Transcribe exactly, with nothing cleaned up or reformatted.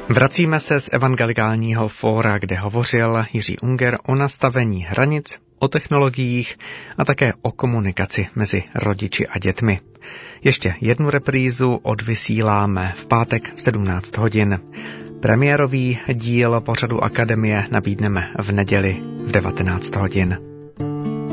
Vracíme se z evangelikálního fóra, kde hovořil Jiří Unger o nastavení hranic, o technologiích a také o komunikaci mezi rodiči a dětmi. Ještě jednu reprízu odvysíláme v pátek v sedmnáct hodin. Premiérový díl pořadu Akademie nabídneme v neděli v devatenáct hodin.